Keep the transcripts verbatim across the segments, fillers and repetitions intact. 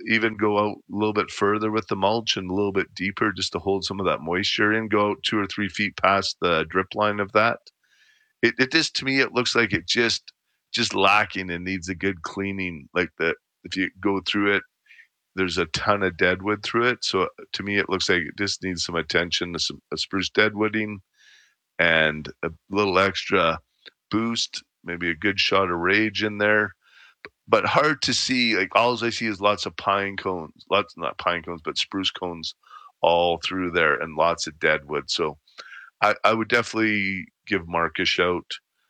even go out a little bit further with the mulch and a little bit deeper just to hold some of that moisture in. Go out two or three feet past the drip line of that. It, it just, to me, it looks like it just just lacking and needs a good cleaning. Like the if you go through it, there's a ton of deadwood through it. So to me, it looks like it just needs some attention, some a spruce deadwooding, and a little extra boost, maybe a good shot of rage in there. But hard to see. Like all I see is lots of pine cones, lots not pine cones, but spruce cones all through there, and lots of deadwood. So I, I would definitely give Mark a shout,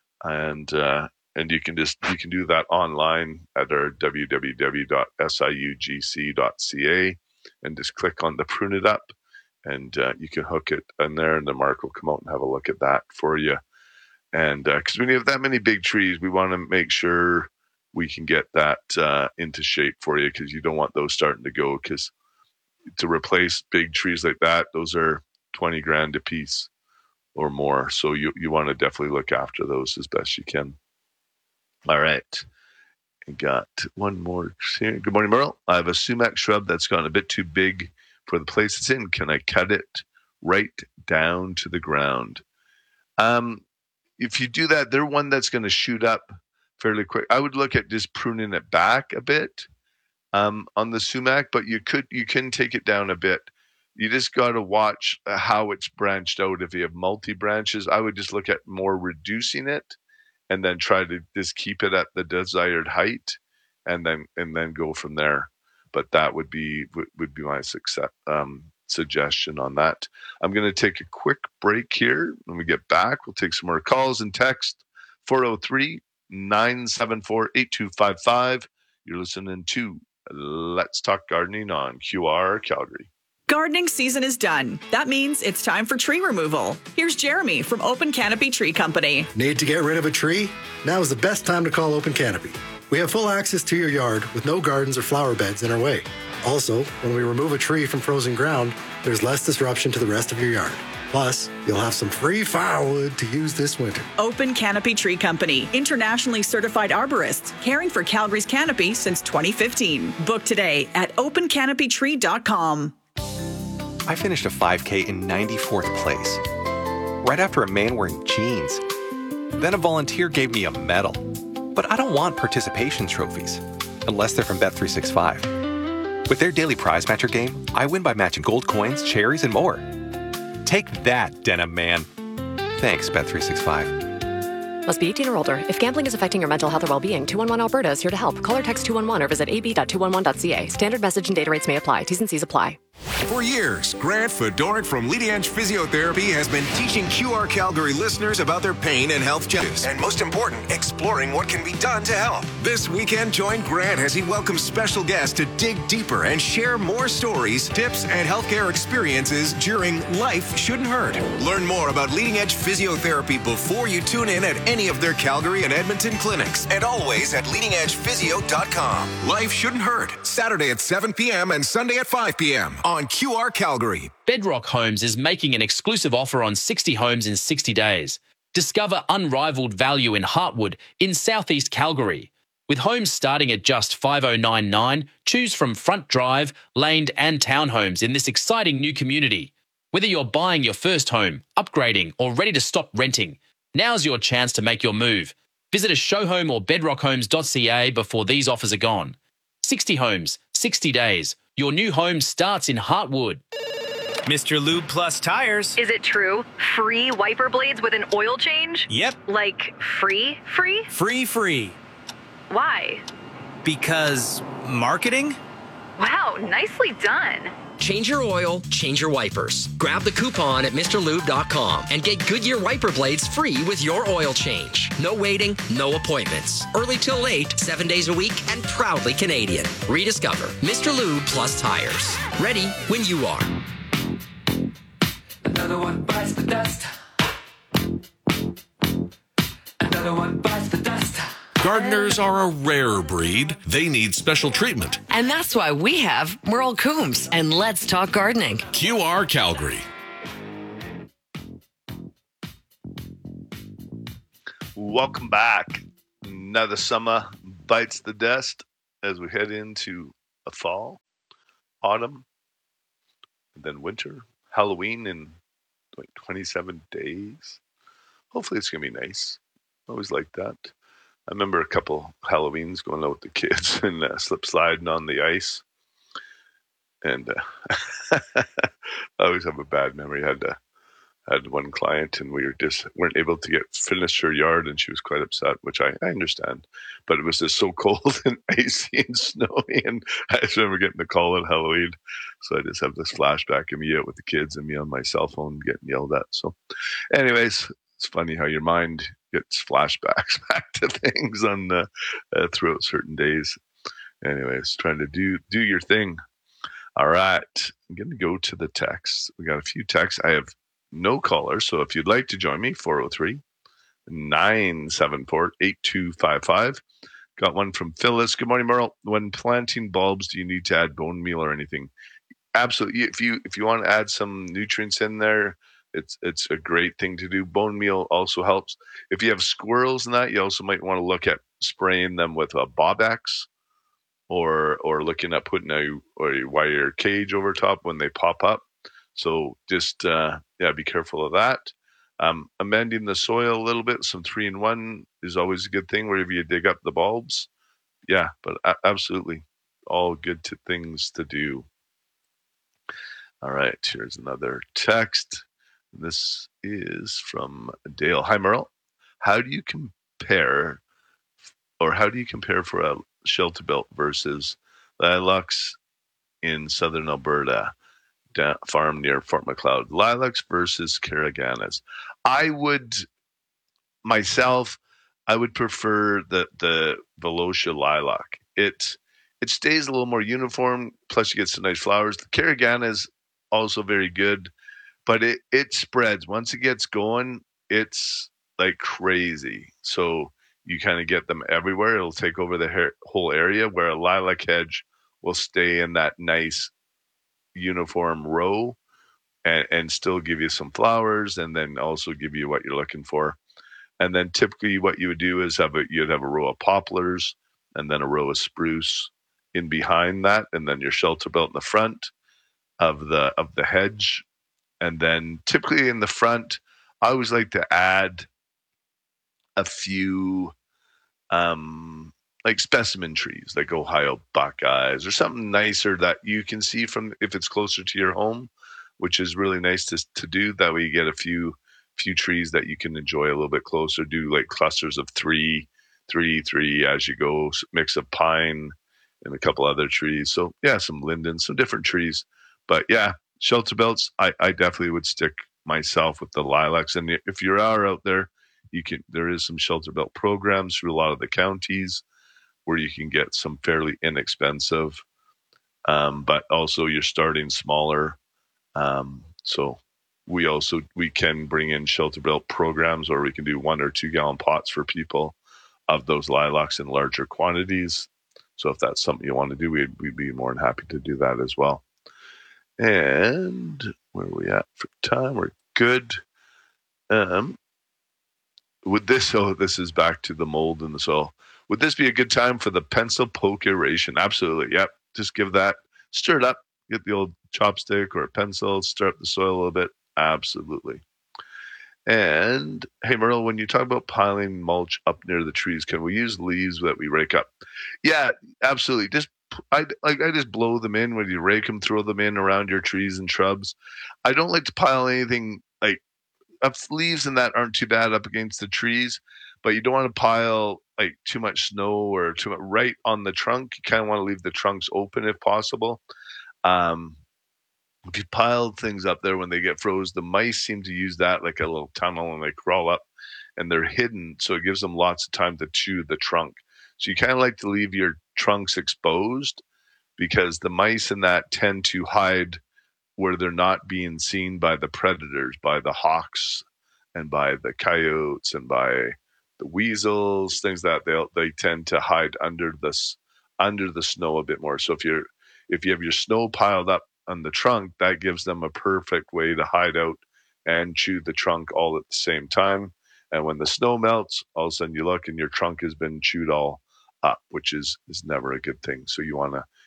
and uh, and you can just you can do that online at our w w w dot s i u g c dot c a, and just click on the prune it up, and uh, you can hook it in there, and the Mark will come out and have a look at that for you. And because uh, when you have that many big trees, we want to make sure we can get that uh, into shape for you, because you don't want those starting to go, because to replace big trees like that, those are twenty grand a piece or more. So you, you want to definitely look after those as best you can. All right. I got one more here. Good morning, Merle. I have a sumac shrub that's gotten a bit too big for the place it's in. Can I cut it right down to the ground? Um, if you do that, they're one that's going to shoot up fairly quick. I would look at just pruning it back a bit um, on the sumac, but you could you can take it down a bit. You just got to watch how it's branched out. If you have multi branches, I would just look at more reducing it, and then try to just keep it at the desired height, and then and then go from there. But that would be would, would be my success, um, suggestion on that. I'm going to take a quick break here. When we get back, we'll take some more calls and text. four oh three, nine seven four, eight two five five. You're listening to Let's Talk Gardening on Q R Calgary. Gardening season is done. That means it's time for tree removal. Here's Jeremy from Open Canopy Tree Company. Need to get rid of a tree? Now is the best time to call Open Canopy. We have full access to your yard with no gardens or flower beds in our way. Also, when we remove a tree from frozen ground, there's less disruption to the rest of your yard. Plus, you'll have some free firewood to use this winter. Open Canopy Tree Company, internationally certified arborists, caring for Calgary's canopy since twenty fifteen. Book today at open canopy tree dot com. I finished a five K in ninety-fourth place, right after a man wearing jeans. Then a volunteer gave me a medal. But I don't want participation trophies, unless they're from Bet three sixty-five. With their daily prize matcher game, I win by matching gold coins, cherries, and more. Take that, Denim Man. Thanks, Bet three sixty-five. Must be eighteen or older. If gambling is affecting your mental health or well-being, two one one Alberta is here to help. Call or text two one one or visit a b dot two one one dot c a. Standard message and data rates may apply. T's and C's apply. For years, Grant Fedorik from Leading Edge Physiotherapy has been teaching Q R Calgary listeners about their pain and health challenges, and most important, exploring what can be done to help. This weekend, join Grant as he welcomes special guests to dig deeper and share more stories, tips, and healthcare experiences during Life Shouldn't Hurt. Learn more about Leading Edge Physiotherapy before you tune in at any of their Calgary and Edmonton clinics, and always at leading edge physio dot com. Life Shouldn't Hurt, Saturday at seven p.m. and Sunday at five p.m. on Q R Calgary. Bedrock Homes is making an exclusive offer on sixty homes in sixty days. Discover unrivaled value in Heartwood in southeast Calgary. With homes starting at just five thousand nine hundred ninety-nine dollars, choose from front drive, laned and townhomes in this exciting new community. Whether you're buying your first home, upgrading or ready to stop renting, now's your chance to make your move. Visit a show home or bedrock homes dot c a before these offers are gone. sixty homes, sixty days. Your new home starts in Heartwood. Mister Lube Plus Tires. Is it true? Free wiper blades with an oil change? Yep. Like free, free? Free, free. Why? Because marketing? Wow, nicely done. Change your oil, change your wipers. Grab the coupon at Mr Lube dot com and get Goodyear wiper blades free with your oil change. No waiting, no appointments. Early till late, seven days a week, and proudly Canadian. Rediscover Mister Lube Plus Tires. Ready when you are. Another one bites the dust. Another one bites the dust. Gardeners are a rare breed. They need special treatment. And that's why we have Merle Coombs and Let's Talk Gardening. Q R Calgary. Welcome back. Another summer bites the dust as we head into a fall, autumn, and then winter, Halloween in like twenty-seven days. Hopefully it's going to be nice. Always like that. I remember a couple Halloweens going out with the kids and uh, slip sliding on the ice. And uh, I always have a bad memory. I had to had one client and we were just weren't able to get finish her yard, and she was quite upset, which I, I understand. But it was just so cold and icy and snowy, and I just remember getting the call on Halloween. So I just have this flashback of me out with the kids and me on my cell phone getting yelled at. So anyways, it's funny how your mind gets flashbacks back to things on uh, uh, throughout certain days. Anyways, trying to do do your thing. All right, I'm going to go to the texts. We got a few texts. I have no callers, so if you'd like to join me, four oh three, nine seven four, eight two five five. Got one from Phyllis. Good morning, Merle. When planting bulbs, do you need to add bone meal or anything? Absolutely. If you if you want to add some nutrients in there, it's it's a great thing to do. Bone meal also helps. If you have squirrels and that, you also might want to look at spraying them with a Bob-X, or or looking at putting a, a wire cage over top when they pop up. So just, uh, yeah, be careful of that. Um, amending the soil a little bit, some three in one is always a good thing wherever you dig up the bulbs. Yeah, but a- absolutely all good to things to do. All right, here's another text. This is from Dale. Hi, Merle. How do you compare, or how do you compare for a shelter belt versus lilacs in southern Alberta? Farm near Fort Macleod, lilacs versus Caraganas. I would myself, I would prefer the the Velocia lilac. It it stays a little more uniform. Plus, you get some nice flowers. The Caragana is also very good, but it it spreads once it gets going. It's like crazy. So you kind of get them everywhere. It'll take over the hair, whole area. Where a lilac hedge will stay in that nice uniform row and, and still give you some flowers, and then also give you what you're looking for. And then typically what you would do is have a you'd have a row of poplars and then a row of spruce in behind that, and then your shelter belt in the front of the of the hedge. And then typically in the front, I always like to add a few um like specimen trees, like Ohio Buckeyes or something nicer that you can see from if it's closer to your home, which is really nice to to do. That way you get a few few trees that you can enjoy a little bit closer. Do like clusters of three, three, three as you go, mix of pine and a couple other trees. So yeah, some linden, some different trees. But yeah, shelter belts, I, I definitely would stick myself with the lilacs. And if you are out there, you can there is some shelter belt programs through a lot of the counties where you can get some fairly inexpensive, um, but also you're starting smaller. Um, so we also, we can bring in shelter belt programs, or we can do one or two gallon pots for people of those lilacs in larger quantities. So if that's something you want to do, we'd, we'd be more than happy to do that as well. And where are we at for time? We're good. Um, would this, oh, this is back to the mold in the soil. Would this be a good time for the pencil poke aeration? Absolutely. Yep. Just give that, stir it up, get the old chopstick or a pencil, stir up the soil a little bit. Absolutely. And hey, Merle, when you talk about piling mulch up near the trees, can we use leaves that we rake up? Yeah, absolutely. Just I like I just blow them in when you rake them, throw them in around your trees and shrubs. I don't like to pile anything like up leaves, and that aren't too bad up against the trees, but you don't want to pile like too much snow or too much right on the trunk. You kind of want to leave the trunks open if possible. Um, if you pile things up there when they get froze, the mice seem to use that like a little tunnel, and they crawl up and they're hidden. So it gives them lots of time to chew the trunk. So you kind of like to leave your trunks exposed, because the mice in that tend to hide where they're not being seen by the predators, by the hawks and by the coyotes and by the weasels, things that they they tend to hide under this under the snow a bit more. So if you're if you have your snow piled up on the trunk, that gives them a perfect way to hide out and chew the trunk all at the same time. And when the snow melts, all of a sudden you look and your trunk has been chewed all up, which is is never a good thing. So you want to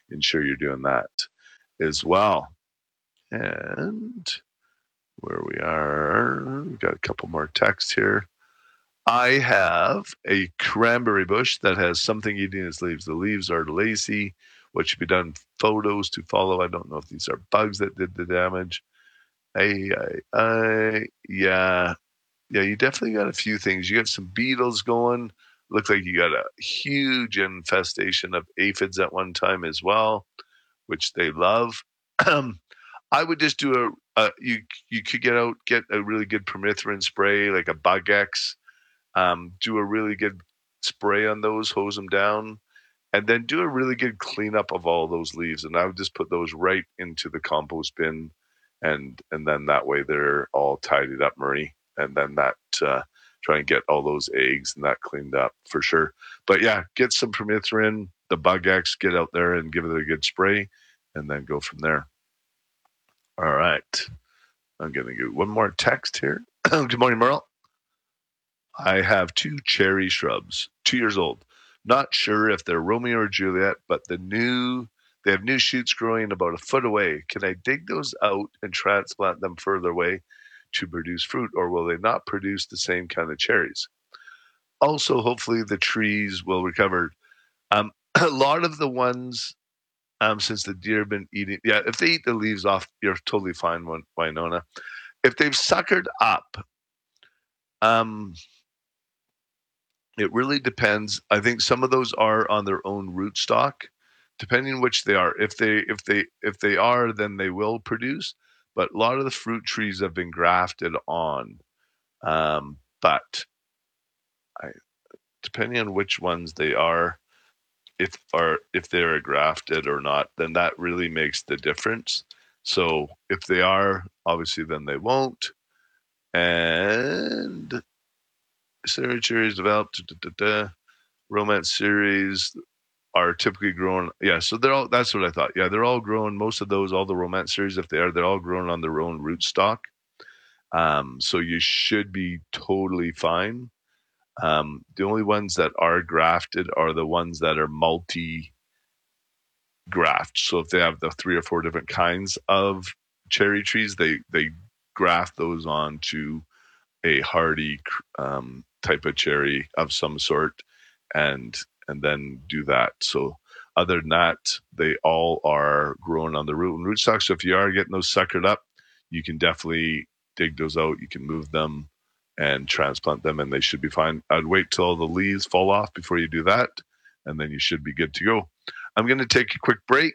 ensure you're doing that as well. And where we are, we've got a couple more texts here. I have a cranberry bush that has something eating its leaves. The leaves are lacy. What should be done? Photos to follow. I don't know if these are bugs that did the damage. I, I, I, yeah, yeah. You definitely got a few things. You got some beetles going. Looks like you got a huge infestation of aphids at one time as well, which they love. I would just do a, a you. You could get out, get a really good permethrin spray, like a Bug X. Um, do a really good spray on those, hose them down, and then do a really good cleanup of all those leaves. And I would just put those right into the compost bin, and and then that way they're all tidied up, Marie. And then that uh, try and get all those eggs and that cleaned up for sure. But yeah, get some permethrin, the Bug X, get out there and give it a good spray, and then go from there. All right, I'm gonna get one more text here. Good morning, Merle. I have two cherry shrubs, two years old. Not sure if they're Romeo or Juliet, but the new they have new shoots growing about a foot away. Can I dig those out and transplant them further away to produce fruit, or will they not produce the same kind of cherries? Also, hopefully the trees will recover. Um, a lot of the ones, um, since the deer have been eating, yeah, if they eat the leaves off, you're totally fine, Winona. If they've suckered up, um, it really depends. I think some of those are on their own rootstock, depending on which they are. If they if they if they are, then they will produce. But a lot of the fruit trees have been grafted on. Um, but I, depending on which ones they are, if are if they're grafted or not, then that really makes the difference. So if they are, obviously, then they won't. And series cherries developed, da, da, da, da. Romance series are typically grown. Yeah, so they're all, that's what I thought. Yeah, they're all grown. Most of those, all the romance series, if they are, they're all grown on their own rootstock. Um, so you should be totally fine. Um, the only ones that are grafted are the ones that are multi graft. So if they have the three or four different kinds of cherry trees, they, they graft those onto a hardy um, type of cherry of some sort, and and then do that. So other than that, they all are grown on the root and rootstock. So if you are getting those suckered up, you can definitely dig those out. You can move them and transplant them, and they should be fine. I'd wait till the leaves fall off before you do that, and then you should be good to go. I'm going to take a quick break,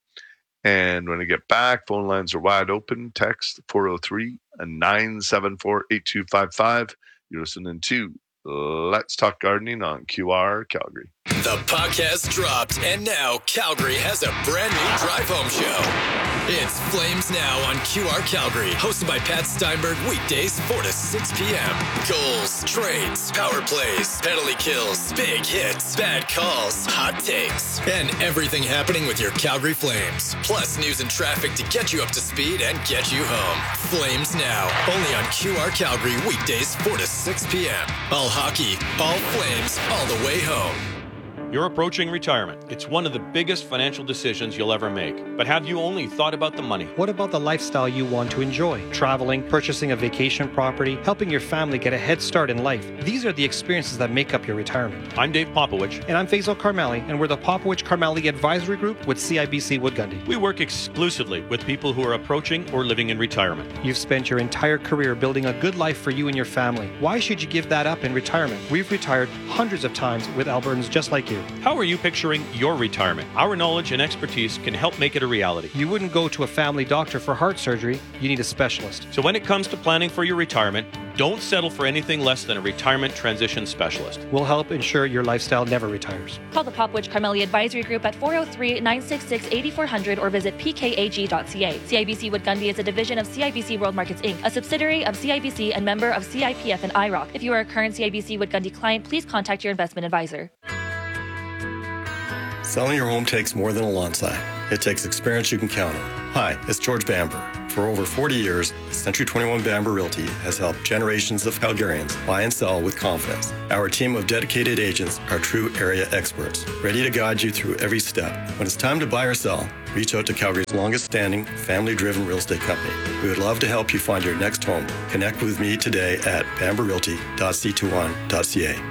and when I get back, phone lines are wide open. Text four oh three, nine seven four, eight two five five. You're listening to Let's Talk Gardening on Q R Calgary. The podcast dropped, and now Calgary has a brand new drive home show. It's Flames Now on Q R Calgary, hosted by Pat Steinberg, weekdays four to six p.m. Goals, trades, power plays, penalty kills, big hits, bad calls, hot takes, and everything happening with your Calgary Flames. Plus news and traffic to get you up to speed and get you home. Flames Now, only on Q R Calgary, weekdays four to six p.m. All hockey, all Flames, all the way home. You're approaching retirement. It's one of the biggest financial decisions you'll ever make. But have you only thought about the money? What about the lifestyle you want to enjoy? Traveling, purchasing a vacation property, helping your family get a head start in life. These are the experiences that make up your retirement. I'm Dave Popowich. And I'm Faisal Karmali, and we're the Popowich Karmali Advisory Group with C I B C Wood Gundy. We work exclusively with people who are approaching or living in retirement. You've spent your entire career building a good life for you and your family. Why should you give that up in retirement? We've retired hundreds of times with Albertans just like you. How are you picturing your retirement? Our knowledge and expertise can help make it a reality. You wouldn't go to a family doctor for heart surgery. You need a specialist. So when it comes to planning for your retirement, don't settle for anything less than a retirement transition specialist. We'll help ensure your lifestyle never retires. Call the Popowich Karmali Advisory Group at four oh three, nine six six, eight four hundred or visit p k a g dot c a. C I B C Wood Gundy is a division of C I B C World Markets Incorporated, a subsidiary of C I B C and member of C I P F and I R O C. If you are a current C I B C Wood Gundy client, please contact your investment advisor. Selling your home takes more than a lawn sign. It takes experience you can count on. Hi, it's George Bamber. For over forty years, Century twenty-one Bamber Realty has helped generations of Calgarians buy and sell with confidence. Our team of dedicated agents are true area experts, ready to guide you through every step. When it's time to buy or sell, reach out to Calgary's longest-standing, family-driven real estate company. We would love to help you find your next home. Connect with me today at bamber realty dot c twenty-one dot c a.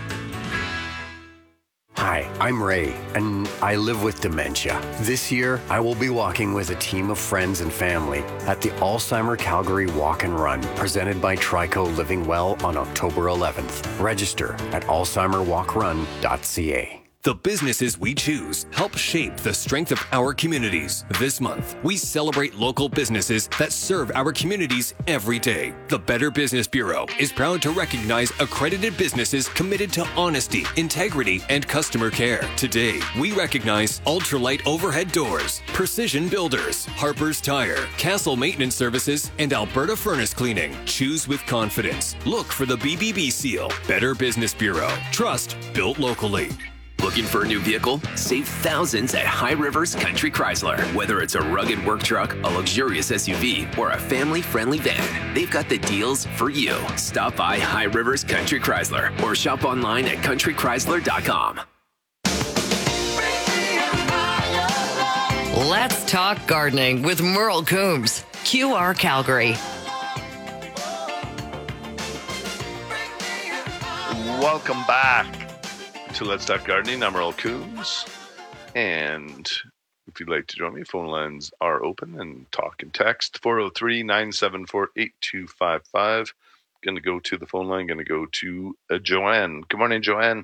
Hi, I'm Ray, and I live with dementia. This year, I will be walking with a team of friends and family at the Alzheimer Calgary Walk and Run, presented by Trico Living Well on October eleventh. Register at alzheimer walk run dot c a. The businesses we choose help shape the strength of our communities. This month, we celebrate local businesses that serve our communities every day. The Better Business Bureau is proud to recognize accredited businesses committed to honesty, integrity, and customer care. Today, we recognize Ultralight Overhead Doors, Precision Builders, Harper's Tire, Castle Maintenance Services, and Alberta Furnace Cleaning. Choose with confidence. Look for the B B B seal. Better Business Bureau. Trust built locally. Looking for a new vehicle? Save thousands at High Rivers Country Chrysler. Whether it's a rugged work truck, a luxurious S U V, or a family-friendly van, they've got the deals for you. Stop by High Rivers Country Chrysler or shop online at country chrysler dot com. Let's talk gardening with Merle Coombs, Q R Calgary. Welcome back to Let's Talk Gardening. I'm Earl Coombs, and if you'd like to join me, phone lines are open and talk and text four oh three, nine seven four, eight two five five. Going to go to the phone line, going to go to uh, Joanne. Good morning, Joanne.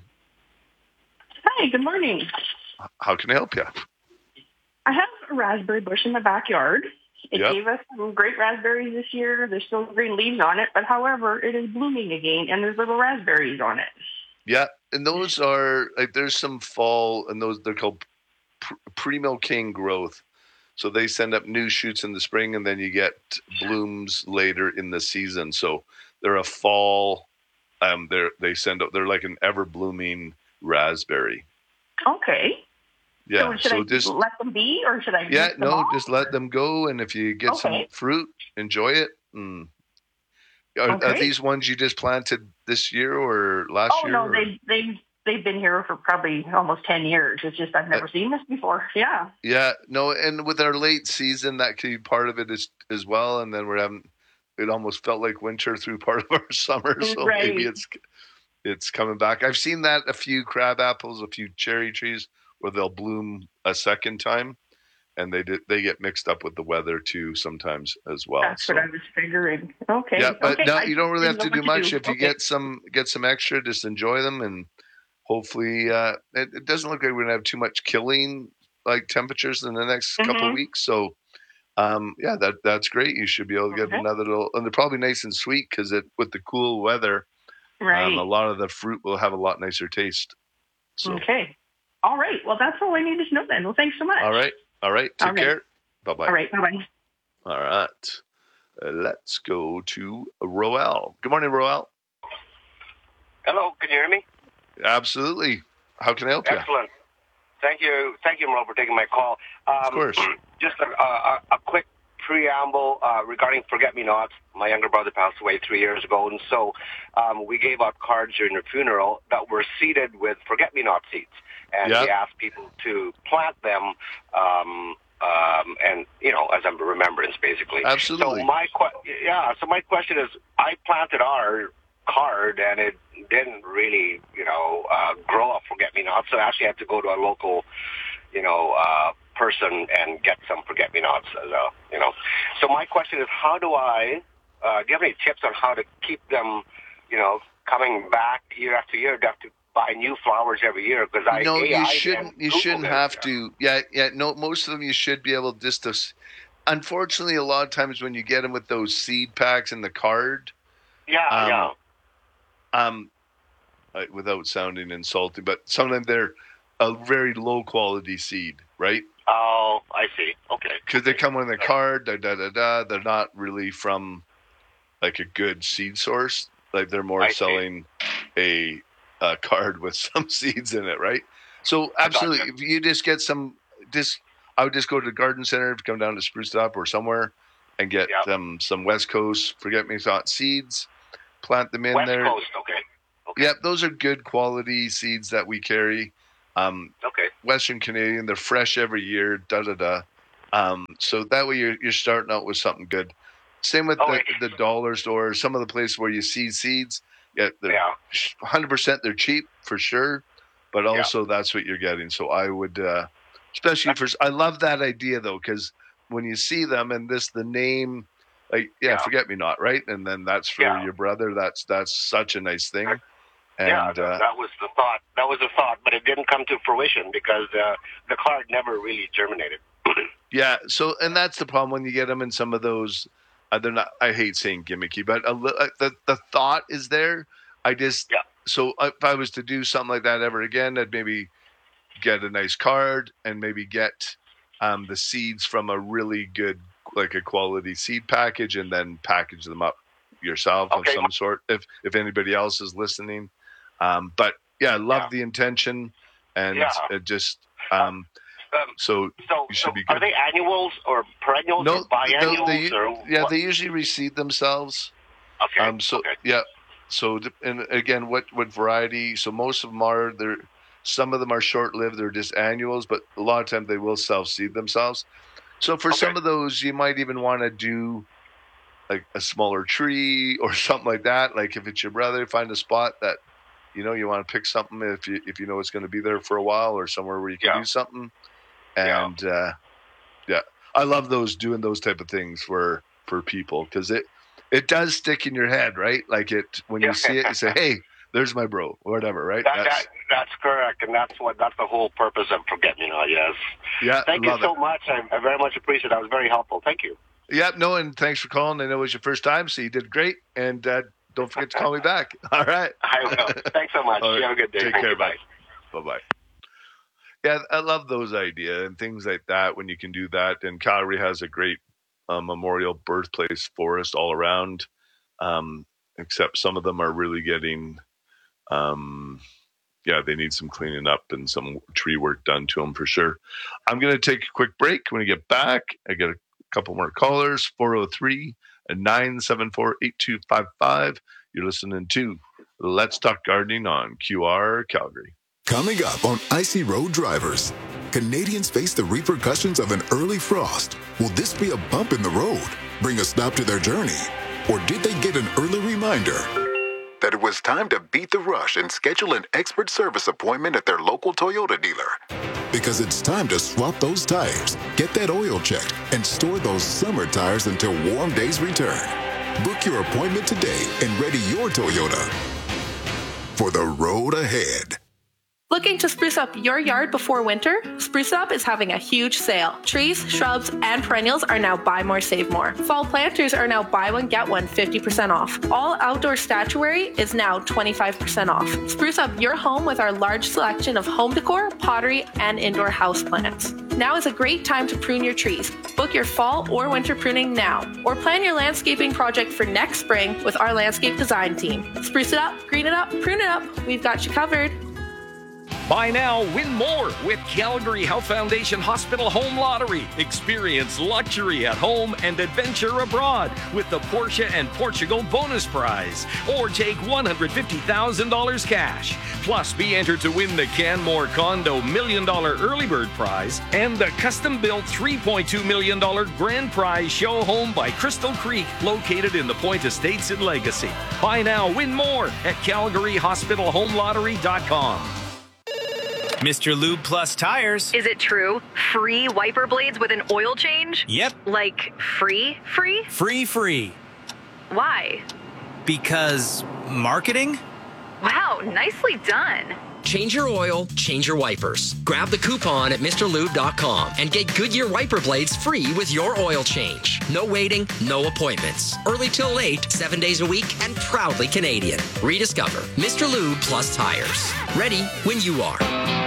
Hi, good morning. How can I help you? I have a raspberry bush in the backyard. It Yep. gave us some great raspberries this year. There's still green leaves on it, but however, it is blooming again, and there's little raspberries on it. Yeah, and those are like there's some fall, and those they're called pr- pre-milking growth. So they send up new shoots in the spring, and then you get blooms later in the season. So they're a fall. Um, they're they send up. They're like an ever blooming raspberry. Okay. Yeah. So should so I just let them be, or should I? yeah, rip them no, off? just let them go, and if you get some Okay. fruit, enjoy it. And are, are Okay. these ones you just planted this year or last Oh year? no, or- they they they've been here for probably almost ten years. It's just I've Uh, never seen this before. Yeah. Yeah, no, and with our late season, that could be part of it as as well. And then we're having, it almost felt like winter through part of our summer, so Right. maybe it's it's coming back. I've seen that a few crab apples, a few cherry trees, where they'll bloom a second time, and they did, they get mixed up with the weather too sometimes as well. That's so. what I was figuring. Okay. Yeah, but okay. no, I you don't really have didn't to know do what much. If you Okay. get some get some extra, just enjoy them, and hopefully, uh, it, it doesn't look like we're gonna have too much killing like temperatures in the next couple of Mhm. weeks. So, um, yeah, that that's great. You should be able to get Okay. another little, and they're probably nice and sweet because it with the cool weather, Right. um, a lot of the fruit will have a lot nicer taste. So, Okay. All right. Well, that's all I needed to know then. Well, thanks so much. all right, all right, take All right. care. Bye bye. All right. Bye bye. All right. Uh, let's go to Roel. Good morning, Roel. Hello, can you hear me? Absolutely. How can I help you? Excellent. Thank you, thank you, Merle, for taking my call. Um, Of course. Just a, a, a quick preamble uh, regarding forget-me-nots. My younger brother passed away three years ago, and so um, we gave out cards during the funeral that were seeded with forget-me-not seeds, and Yeah. we asked people to plant them. Um, um, and you know, as a remembrance, basically. Absolutely. So my que- yeah. So my question is, I planted our card, and it didn't really, you know, uh, grow up forget-me-nots. So I actually had to go to a local, you know, uh, person and get some forget-me-nots. As a, you know. So my question is, how do I? Uh, do you have any tips on how to keep them, you know, coming back year after year? Do I have to buy new flowers every year? Because I No, A you I'd shouldn't. and You Googled shouldn't it. have to. Yeah, yeah. No, most of them you should be able just to. s- Unfortunately, a lot of times when you get them with those seed packs in the card, Yeah, um, yeah. um, uh, without sounding insulting, but sometimes they're a very low quality seed, right? Oh, I see. Okay. Because they come with a card, da da da da. They're not really from like a good seed source. Like they're more I see. selling a, a card with some seeds in it, right? So absolutely, if you just get some, just I would just go to the garden center, if you come down to Spruce Top or somewhere, and get Yep. um, some West Coast forget-me-not seeds, plant them in West there. Coast, okay. okay. Yeah, those are good quality seeds that we carry. Um, Okay. Western Canadian, they're fresh every year, da-da-da. Um, so that way you're, you're starting out with something good. Same with Oh, the, wait. the dollar store, some of the places where you see seeds, yeah, they're Yeah. one hundred percent they're cheap for sure, but also that's what you're getting. So I would, uh, especially for, I love that idea though, because when you see them and this, the name, like, yeah, Yeah. forget me not, right? And then that's for Yeah. your brother. That's, that's such a nice thing. And, yeah, uh, that, that was the thought. That was the thought, but it didn't come to fruition because uh, the card never really germinated. yeah. So, and that's the problem when you get them in some of those, uh, they're not, I hate saying gimmicky, but a, li- uh, the, the thought is there. I just, yeah. so if I was to do something like that ever again, I'd maybe get a nice card and maybe get um, the seeds from a really good, like a quality seed package, and then package them up yourself Okay. of some sort. If, if anybody else is listening. Um, but yeah, I love Yeah. the intention, and Yeah. it just, um, Um, so so, you should so be good. are they annuals or perennials or biennials? they, or yeah, what? they usually reseed themselves. Okay. Um, so okay. yeah, so d- and again, what what variety? So most of them are there. Some of them are short lived. They're just annuals, but a lot of times they will self seed themselves. So for some of those, you might even want to do like a smaller tree or something like that. Like if it's your brother, find a spot that you know you want to pick something if you if you know it's going to be there for a while, or somewhere where you can Yeah. do something. And yeah. Uh, yeah, I love those doing those type of things for for people because it it does stick in your head, right? Like it when you Yeah. see it, you say, "Hey, there's my bro," or whatever, right? That, that, that's correct, and that's what that's the whole purpose of Forget Me Not. Yes. Yeah, Thank you love so it. much. I, I very much appreciate it. That was very helpful. Thank you. Yeah, no, and thanks for calling. I know it was your first time, so you did great. And uh, don't forget to call me back. All right. I will. Thanks so much. All right. You have a good day. Take Thank care. you. Bye. Bye bye. Yeah, I love those ideas and things like that when you can do that. And Calgary has a great uh, memorial birthplace forest all around, um, except some of them are really getting, um, yeah, they need some cleaning up and some tree work done to them for sure. I'm going to take a quick break. When we get back, I got a couple more callers, four oh three, nine seven four, eight two five five. You're listening to Let's Talk Gardening on Q R Calgary. Coming up on Icy Road Drivers, Canadians face the repercussions of an early frost. Will this be a bump in the road, bring a stop to their journey? Or did they get an early reminder that it was time to beat the rush and schedule an expert service appointment at their local Toyota dealer? Because it's time to swap those tires, get that oil checked, and store those summer tires until warm days return. Book your appointment today and ready your Toyota for the road ahead. Looking to spruce up your yard before winter? Spruce Up is having a huge sale. Trees, shrubs, and perennials are now buy more, save more. Fall planters are now buy one, get one fifty percent off. All outdoor statuary is now twenty-five percent off. Spruce up your home with our large selection of home decor, pottery, and indoor houseplants. Now is a great time to prune your trees. Book your fall or winter pruning now, or plan your landscaping project for next spring with our landscape design team. Spruce it up, green it up, prune it up. We've got you covered. Buy now, win more with Calgary Health Foundation Hospital Home Lottery. Experience luxury at home and adventure abroad with the Porsche and Portugal bonus prize. Or take one hundred fifty thousand dollars cash. Plus, be entered to win the Canmore Condo Million Dollar Early Bird Prize and the custom-built three point two million dollars Grand Prize Show Home by Crystal Creek, located in the Point Estates in Legacy. Buy now, win more at calgary hospital home lottery dot com. Mister Lube Plus Tires. Is it true? Free wiper blades with an oil change? Yep. Like free, free? Free, free. Why? Because marketing? Wow, nicely done. Change your oil, change your wipers. Grab the coupon at Mr Lube dot com and get Goodyear wiper blades free with your oil change. No waiting, no appointments. Early till late, seven days a week, and proudly Canadian. Rediscover Mister Lube Plus Tires. Ready when you are.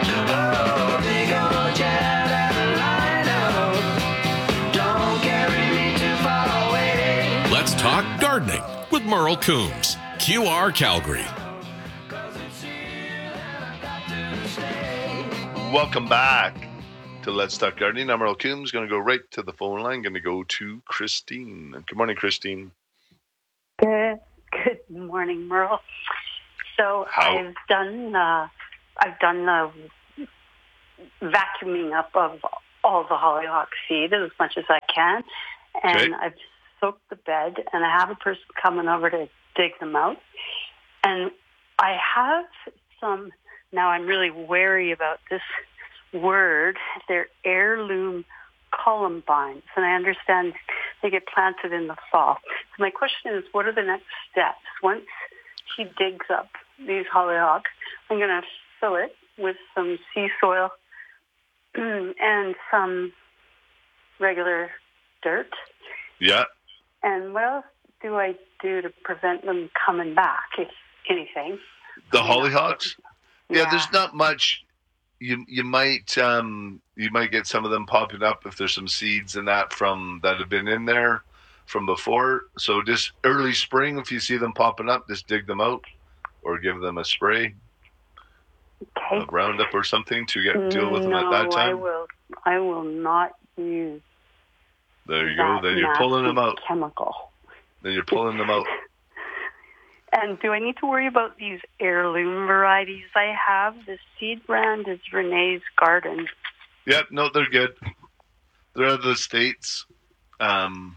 Let's Talk Gardening with Merle Coombs, Q R Calgary. Welcome back. to Let's Talk Gardening. I'm Earl Coombs. Going to go right to the phone line. Going to go to Christine. Good morning, Christine. Good. Good morning, Merle. So How? I've done uh, I've done the vacuuming up of all the hollyhock seed as much as I can, and Okay. I've soaked the bed, and I have a person coming over to dig them out. And I have some. Now I'm really wary about this word. They're heirloom columbines, and I understand they get planted in the fall. So my question is, what are the next steps? Once he digs up these hollyhocks, I'm going to fill it with some sea soil and some regular dirt. Yeah. And what else do I do to prevent them coming back, if anything? The hollyhocks? Yeah, Yeah. there's not much. You you might um you might get some of them popping up if there's some seeds and that from that have been in there from before. So just early spring, if you see them popping up, just dig them out or give them a spray, Okay. a Roundup or something to get deal with them at that No, I time. will. I will not use There you go. that Then you're pulling them nasty out. chemical. Then you're pulling them out. And do I need to worry about these heirloom varieties I have? The seed brand is Renee's Garden. Yep, no, they're good. They're out of the States. Um,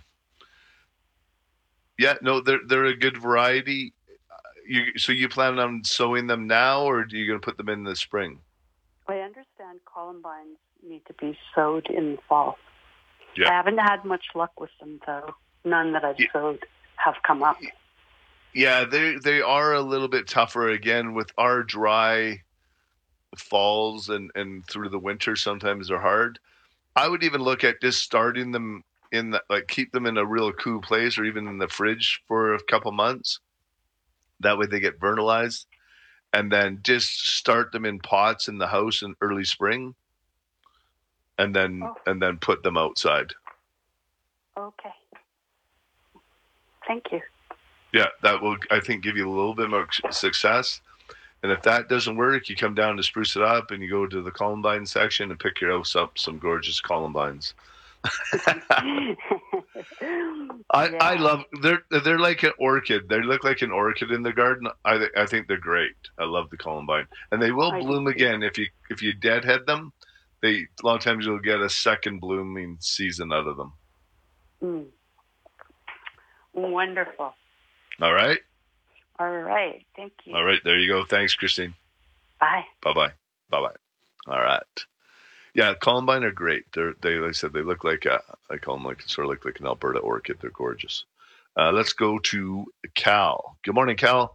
yeah, no, they're they're a good variety. You so you plan on sowing them now, or are you going to put them in the spring? I understand columbines need to be sowed in the fall. Yeah. I haven't had much luck with them, though. None that I've Yeah. sowed have come up. Yeah, they they are a little bit tougher again with our dry falls and and through the winter. Sometimes they're hard. I would even look at just starting them in the, like keep them in a real cool place or even in the fridge for a couple months. That way they get vernalized, and then just start them in pots in the house in early spring, and then Oh. and then put them outside. Okay. Thank you. Yeah, that will, I think, give you a little bit more success. And if that doesn't work, you come down to Spruce It Up and you go to the columbine section and pick your house up some gorgeous columbines. I I love they're they're like an orchid. They look like an orchid in the garden. I th- I think they're great. I love the columbine, and they will I do bloom too. again if you if you deadhead them. They a lot of times you'll get a second blooming season out of them. Mm. Wonderful. All right, All right. Thank you. all right. There you go. Thanks, Christine. Bye. Bye bye. Bye bye. All right. Yeah, columbine are great. They're they like I said they look like a, I call them like sort of like, like an Alberta orchid. They're gorgeous. Uh, let's go to Cal. Good morning, Cal.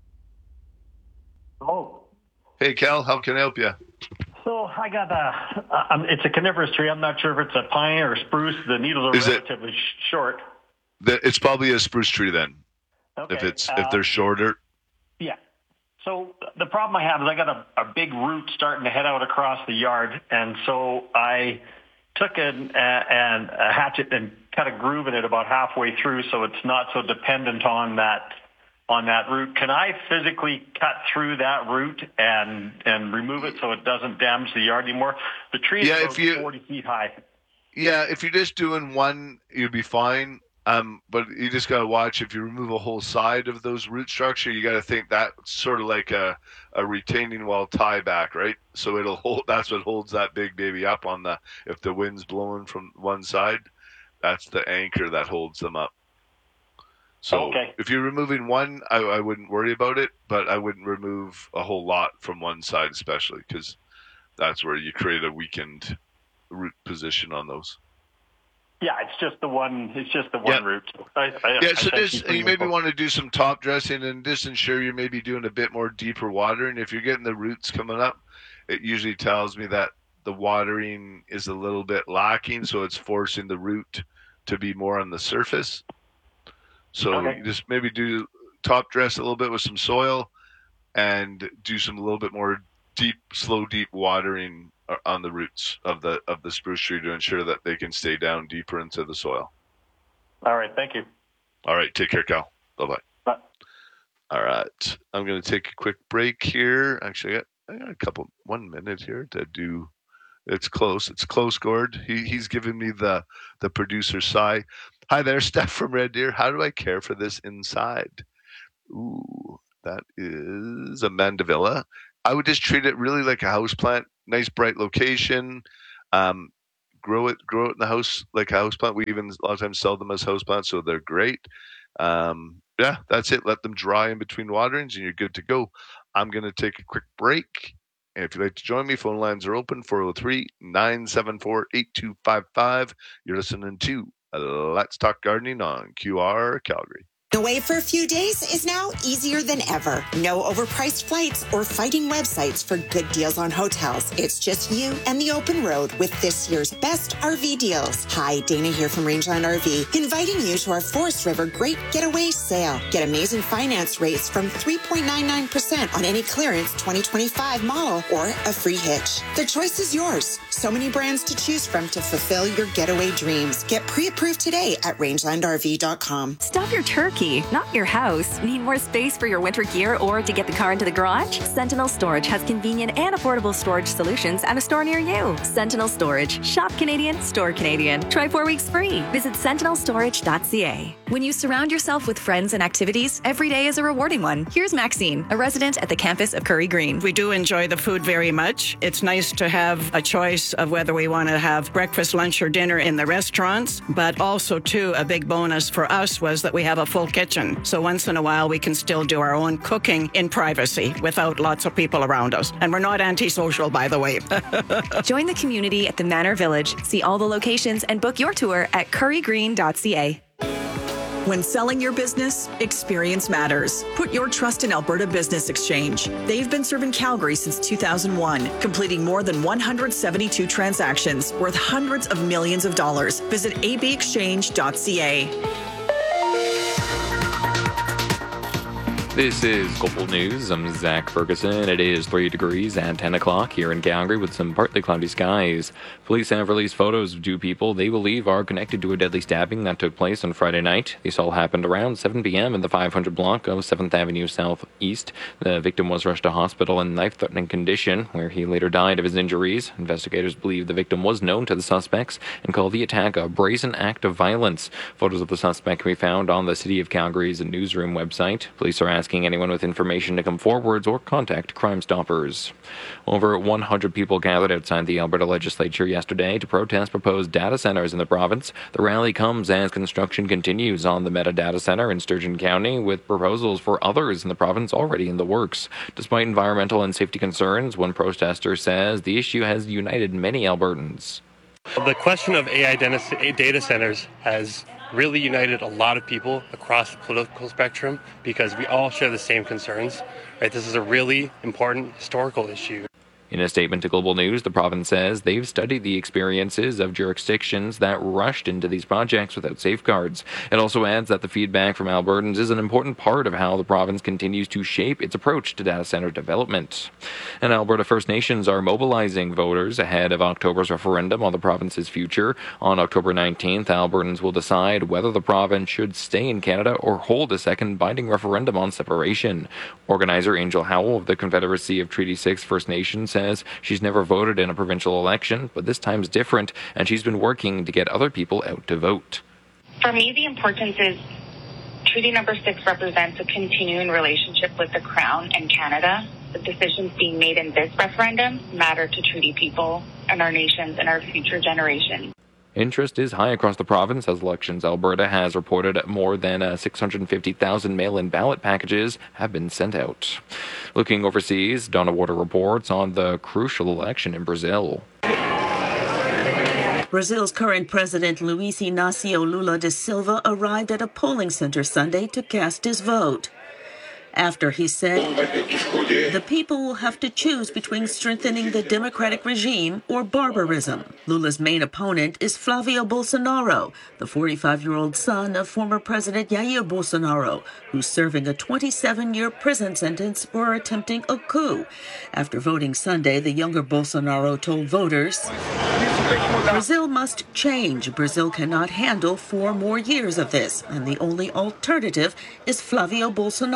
Oh, Hey, Cal. How can I help you? so I got a, um, it's a coniferous tree. I'm not sure if it's a pine or a spruce. The needles are Is it- relatively sh- short. The, it's probably a spruce tree then. Okay. If it's uh, if they're shorter. Yeah. So the problem I have is I got a, a big root starting to head out across the yard, and so I took an, uh, an, a hatchet and cut a groove in it about halfway through, so it's not so dependent on that on that root. Can I physically cut through that root and and remove it so it doesn't damage the yard anymore? The tree is Yeah, about if you- forty feet high. Yeah, if you're just doing one, you'd be fine. Um, but you just gotta watch if you remove a whole side of those root structure, you gotta think that's sort of like a, a retaining wall tie back, right? So it'll hold. That's what holds that big baby up on the. If the wind's blowing from one side, that's the anchor that holds them up. So Okay. if you're removing one, I, I wouldn't worry about it, but I wouldn't remove a whole lot from one side, especially because that's where you create a weakened root position on those. Yeah, it's just the one. It's just the one Yeah. root. I, I, Yeah, I so thank just for you your maybe info. want to do some top dressing and just ensure you're maybe doing a bit more deeper watering. If you're getting the roots coming up, it usually tells me that the watering is a little bit lacking, so it's forcing the root to be more on the surface. So Okay. you just maybe do top dress a little bit with some soil and do some a little bit more deep, slow, deep watering on the roots of the of the spruce tree to ensure that they can stay down deeper into the soil. All right, thank you. All right, take care, Cal. Bye-bye. Bye. All right, I'm going to take a quick break here. Actually, I got, I got a couple, one minute here to do It's close. It's close, Gord. He, he's giving me the, the producer sigh. Hi there, Steph from Red Deer. How do I care for this inside? Ooh, that is Amanda Villa. I would just treat it really like a house plant. Nice, bright location. Um, grow it, grow it in the house like a house plant. We even a lot of times sell them as house plants, so they're great. Um, yeah, that's it. Let them dry in between waterings, and you're good to go. I'm going to take a quick break. And if you'd like to join me, phone lines are open, four oh three, nine seven four, eight two five five. You're listening to Let's Talk Gardening on Q R Calgary. Away for a few days is now easier than ever. No overpriced flights or fighting websites for good deals on hotels. It's just you and the open road with this year's best R V deals. Hi, Dana here from Rangeland R V, inviting you to our Forest River Great Getaway Sale. Get amazing finance rates from three point nine nine percent on any clearance twenty twenty-five model or a free hitch. The choice is yours. So many brands to choose from to fulfill your getaway dreams. Get pre-approved today at rangeland R V dot com. Stop your turkey, not your house. Need more space for your winter gear or to get the car into the garage? Sentinel Storage has convenient and affordable storage solutions at a store near you. Sentinel Storage. Shop Canadian, store Canadian. Try four weeks free. Visit sentinel storage dot c a. When you surround yourself with friends and activities, every day is a rewarding one. Here's Maxine, a resident at the campus of Curry Green. We do enjoy the food very much. It's nice to have a choice of whether we want to have breakfast, lunch, or dinner in the restaurants, but also, too, a big bonus for us was that we have a full kitchen. So once in a while, we can still do our own cooking in privacy without lots of people around us. And we're not antisocial, by the way. Join the community at the Manor Village. See all the locations and book your tour at curry green dot c a. When selling your business, experience matters. Put your trust in Alberta Business Exchange. They've been serving Calgary since two thousand one, completing more than one hundred seventy-two transactions worth hundreds of millions of dollars. Visit a b exchange dot c a. This is Global News. I'm Zach Ferguson. It is three degrees at ten o'clock here in Calgary with some partly cloudy skies. Police have released photos of two people they believe are connected to a deadly stabbing that took place on Friday night. This all happened around seven p.m. in the five hundred block of seventh Avenue Southeast. The victim was rushed to hospital in life-threatening condition, where he later died of his injuries. Investigators believe the victim was known to the suspects and call the attack a brazen act of violence. Photos of the suspect can be found on the City of Calgary's newsroom website. Police are asking asking anyone with information to come forwards or contact Crime Stoppers. Over one hundred people gathered outside the Alberta Legislature yesterday to protest proposed data centers in the province. The rally comes as construction continues on the Meta Data Center in Sturgeon County, with proposals for others in the province already in the works. Despite environmental and safety concerns, one protester says the issue has united many Albertans. The question of A I data centers has really united a lot of people across the political spectrum because we all share the same concerns. Right? This is a really important historical issue. In a statement to Global News, the province says they've studied the experiences of jurisdictions that rushed into these projects without safeguards. It also adds that the feedback from Albertans is an important part of how the province continues to shape its approach to data center development. And Alberta First Nations are mobilizing voters ahead of October's referendum on the province's future. On October nineteenth, Albertans will decide whether the province should stay in Canada or hold a second binding referendum on separation. Organizer Angel Howell of the Confederacy of Treaty six First Nations says she's never voted in a provincial election, but this time's different, and she's been working to get other people out to vote. For me, the importance is Treaty Number six represents a continuing relationship with the Crown and Canada. The decisions being made in this referendum matter to treaty people and our nations and our future generations. Interest is high across the province as Elections Alberta has reported more than uh, six hundred fifty thousand mail-in ballot packages have been sent out. Looking overseas, Donna Warder reports on the crucial election in Brazil. Brazil's current president Luiz Inácio Lula da Silva arrived at a polling center Sunday to cast his vote. After he said, the people will have to choose between strengthening the democratic regime or barbarism. Lula's main opponent is Flavio Bolsonaro, the forty-five-year-old son of former President Jair Bolsonaro, who's serving a twenty-seven-year prison sentence for attempting a coup. After voting Sunday, the younger Bolsonaro told voters, Brazil must change. Brazil cannot handle four more years of this, and the only alternative is Flavio Bolsonaro.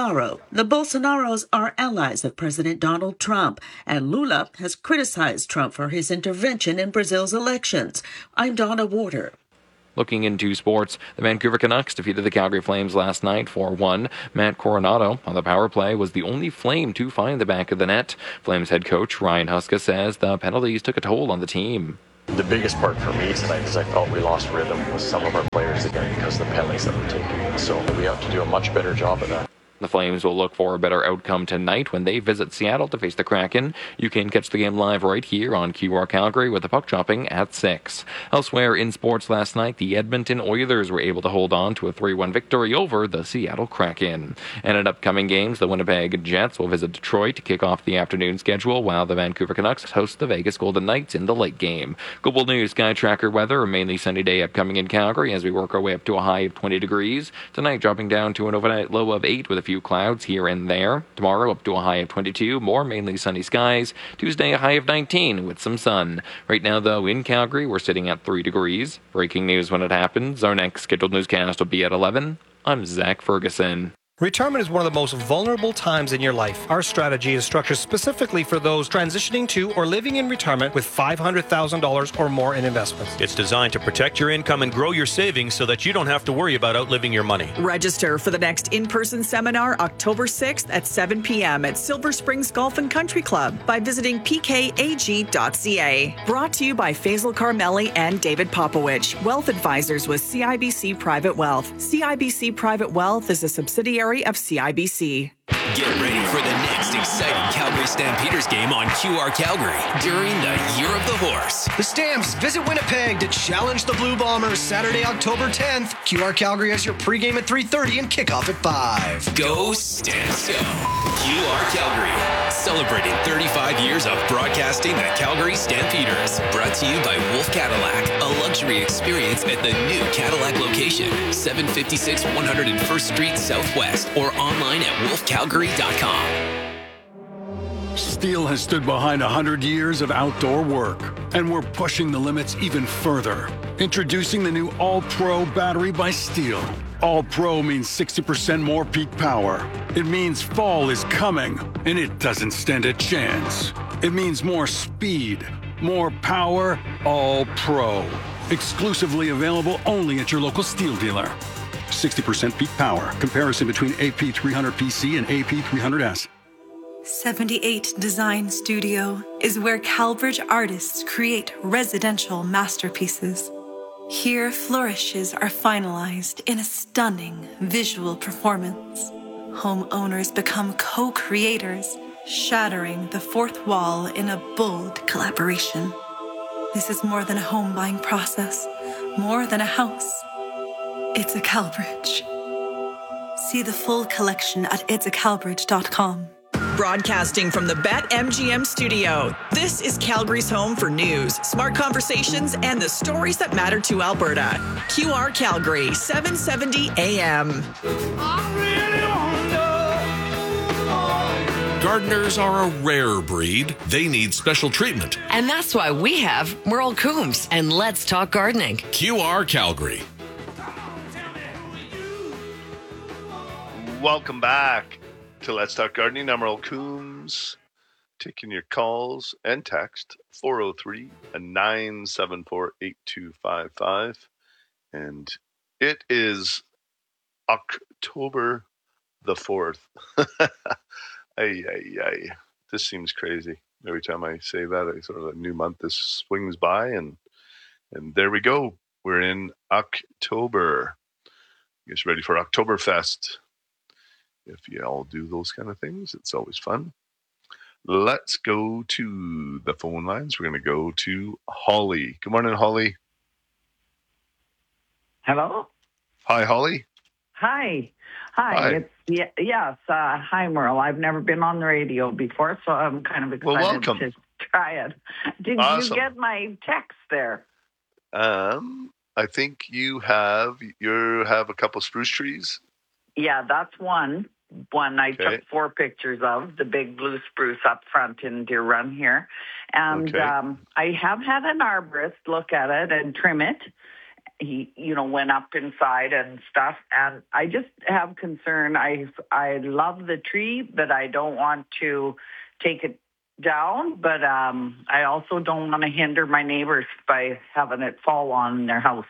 The Bolsonaros are allies of President Donald Trump, and Lula has criticized Trump for his intervention in Brazil's elections. I'm Donna Warder. Looking into sports, the Vancouver Canucks defeated the Calgary Flames last night four one. Matt Coronado on the power play was the only Flame to find the back of the net. Flames head coach Ryan Huska says the penalties took a toll on the team. The biggest part for me tonight is I felt we lost rhythm with some of our players again because of the penalties that were taken. So we have to do a much better job of that. The Flames will look for a better outcome tonight when they visit Seattle to face the Kraken. You can catch the game live right here on Q R Calgary with the puck dropping at six. Elsewhere in sports last night, the Edmonton Oilers were able to hold on to a three one victory over the Seattle Kraken. And in upcoming games, the Winnipeg Jets will visit Detroit to kick off the afternoon schedule, while the Vancouver Canucks host the Vegas Golden Knights in the late game. Global News Sky Tracker weather, a mainly sunny day upcoming in Calgary as we work our way up to a high of twenty degrees. Tonight dropping down to an overnight low of eight with a few clouds here and there. Tomorrow up to a high of twenty-two, more mainly sunny skies. Tuesday a high of nineteen with some sun. Right now though in Calgary we're sitting at three degrees. Breaking news when it happens. Our next scheduled newscast will be at eleven. I'm Zach Ferguson. Retirement is one of the most vulnerable times in your life. Our strategy is structured specifically for those transitioning to or living in retirement with five hundred thousand dollars or more in investments. It's designed to protect your income and grow your savings so that you don't have to worry about outliving your money. Register for the next in-person seminar October sixth at seven p.m. at Silver Springs Golf and Country Club by visiting p k a g dot c a. Brought to you by Faisal Carmeli and David Popowich, Wealth Advisors with C I B C Private Wealth. C I B C Private Wealth is a subsidiary of C I B C. Get ready for the next exciting Calgary Stampeders game on Q R Calgary during the Year of the Horse. The Stamps visit Winnipeg to challenge the Blue Bombers Saturday, October tenth. Q R Calgary has your pregame at three thirty and kickoff at five. Go Stamps, go! Q R Calgary, celebrating thirty-five years of broadcasting the Calgary Stampeders. Brought to you by Wolf Cadillac, a luxury experience at the new Cadillac location, seven fifty-six one hundred first Street Southwest, or online at wolf calgary dot com. Steel has stood behind one hundred years of outdoor work, and we're pushing the limits even further. Introducing the new All-Pro battery by Steel. All-Pro means sixty percent more peak power. It means fall is coming, and it doesn't stand a chance. It means more speed, more power, All-Pro. Exclusively available only at your local Steel dealer. sixty percent peak power. Comparison between A P three hundred P C and A P three hundred S. seventy-eight Design Studio is where CalBridge artists create residential masterpieces. Here, flourishes are finalized in a stunning visual performance. Homeowners become co-creators, shattering the fourth wall in a bold collaboration. This is more than a home buying process, more than a house. It's a CalBridge. See the full collection at its a calbridge dot com. Broadcasting from the BetMGM studio, this is Calgary's home for news, smart conversations, and the stories that matter to Alberta. Q R Calgary, seven seventy A M. Gardeners are a rare breed. They need special treatment. And that's why we have Merle Coombs and Let's Talk Gardening. Q R Calgary. Welcome back to Let's Talk Gardening. I'm Earl Coombs, taking your calls and text four oh three, nine seven four, eight two five five. And it is October the fourth. ay, ay, ay. This seems crazy. Every time I say that, I sort of a new month this swings by, and and there we go. We're in October. I guess ready for Oktoberfest. If you all do those kind of things, it's always fun. Let's go to the phone lines. We're going to go to Holly. Good morning, Holly. Hello? Hi, Holly. Hi. Hi. Hi. It's, yeah, yes. Uh, hi, Merle. I've never been on the radio before, so I'm kind of excited Well, welcome. to try it. Did Awesome. you get my text there? Um, I think you have you have a couple spruce trees. Yeah, that's one. One I Okay. took four pictures of, the big blue spruce up front in Deer Run here. And Okay. um, I have had an arborist look at it and trim it. he, you know, went up inside and stuff. And I just have concern. I I love the tree, but I don't want to take it down. But um, I also don't want to hinder my neighbors by having it fall on their house.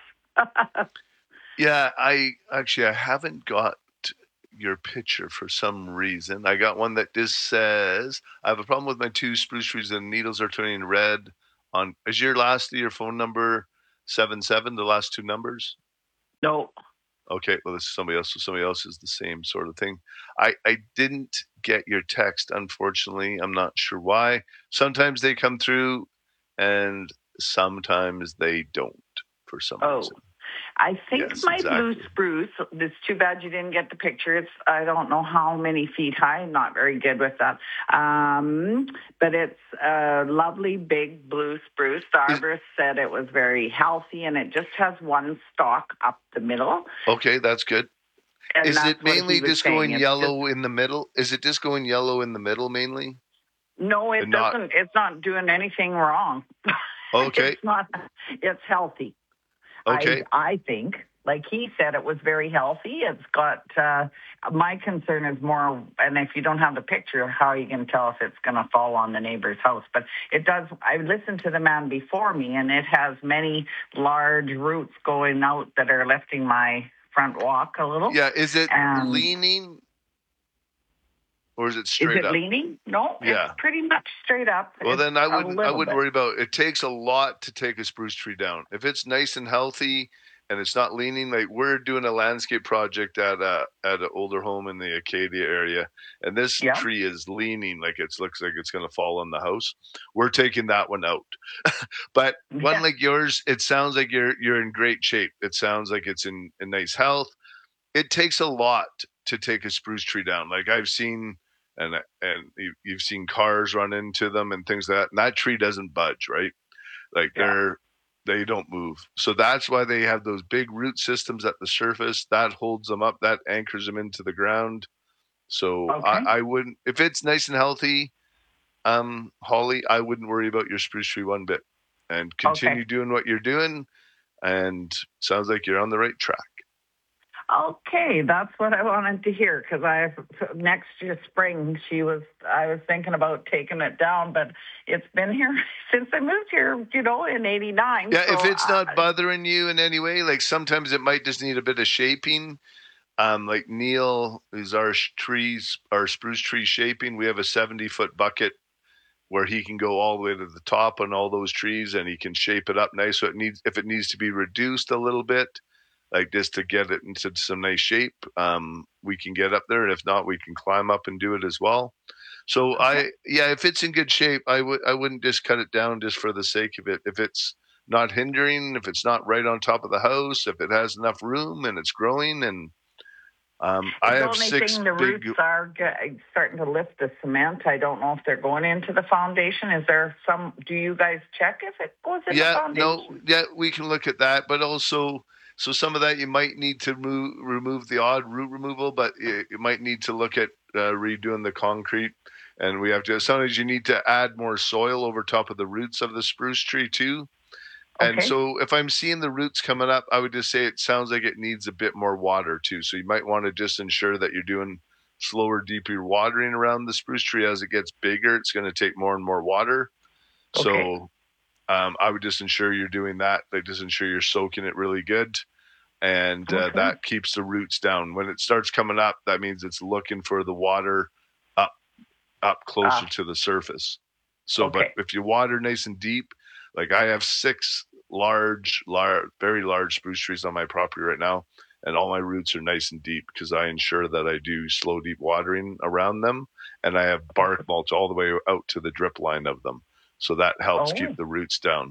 Yeah, I actually I haven't got your picture for some reason. I got one that just says, I have a problem with my two spruce trees and needles are turning red. On is your last of your phone number seven seven, the last two numbers? No. Okay, well this is somebody else, so somebody else is the same sort of thing. I, I didn't get your text, unfortunately. I'm not sure why. Sometimes they come through and sometimes they don't for some oh. reason. I think Yes, my exactly. blue spruce, it's too bad you didn't get the picture. It's, I don't know how many feet high. I'm not very good with that. Um, but it's a lovely big blue spruce. The arborist said it was very healthy and it just has one stalk up the middle. Okay, that's good. And Is that's it what he mainly was just saying. going It's yellow in the middle? Is it just going yellow in the middle mainly? No, it And not- doesn't. It's not doing anything wrong. Okay. It's not. It's healthy. Okay. I, I think, like he said, it was very healthy. It's got, uh, my concern is more, and if you don't have the picture, how are you going to tell if it's going to fall on the neighbor's house? But it does, I listened to the man before me, and it has many large roots going out that are lifting my front walk a little. Yeah, is it And leaning or is it Is straight it up? leaning? No, Yeah. it's pretty much straight up. Well, It's then I a wouldn't. I little wouldn't bit. worry about it. It takes a lot to take a spruce tree down. If it's nice and healthy and it's not leaning, like we're doing a landscape project at a at an older home in the Acadia area, and this Yeah. tree is leaning like it looks like it's going to fall on the house. We're taking that one out. But one Yeah. like yours, it sounds like you're you're in great shape. It sounds like it's in, in nice health. It takes a lot to take a spruce tree down. Like I've seen, and and you- you've seen cars run into them and things like that. And that tree doesn't budge, right? Like Yeah. they're they don't move. So that's why they have those big root systems at the surface that holds them up, that anchors them into the ground. So Okay. I, I wouldn't, if it's nice and healthy, um, Holly, I wouldn't worry about your spruce tree one bit, and continue Okay. doing what you're doing. And sounds like you're on the right track. Okay, that's what I wanted to hear because I next year spring she was I was thinking about taking it down, but it's been here since I moved here, you know, in eighty-nine. Yeah, if so, it's uh, not bothering you in any way, like sometimes it might just need a bit of shaping. Um, like Neil is our sh- trees, our spruce tree shaping. We have a seventy foot bucket where he can go all the way to the top on all those trees, and he can shape it up nice. So it needs, if it needs to be reduced a little bit, like just to get it into some nice shape, um, we can get up there. And if not, we can climb up and do it as well. So I, yeah, if it's in good shape, I would, I wouldn't just cut it down just for the sake of it. If it's not hindering, if it's not right on top of the house, if it has enough room and it's growing, and um, I the have only six thing the big. roots are ge- starting to lift the cement. I don't know if they're going into the foundation. Is there some? Do you guys check if it goes in the Yeah, foundation? no, yeah, we can look at that, but also, so some of that you might need to move, remove the odd root removal, but you, you might need to look at uh, redoing the concrete, and we have to. Sometimes you need to add more soil over top of the roots of the spruce tree too. And Okay. so, if I'm seeing the roots coming up, I would just say it sounds like it needs a bit more water too. So you might want to just ensure that you're doing slower, deeper watering around the spruce tree. As it gets bigger, it's going to take more and more water. Okay. So um, I would just ensure you're doing that. Like just ensure you're soaking it really good, and uh, Okay. that keeps the roots down. When it starts coming up, that means it's looking for the water up, up closer Ah. to the surface. So, Okay. but if you water nice and deep, like I have six large, large, very large spruce trees on my property right now, and all my roots are nice and deep because I ensure that I do slow, deep watering around them, and I have bark mulch all the way out to the drip line of them. So that helps Oh. keep the roots down.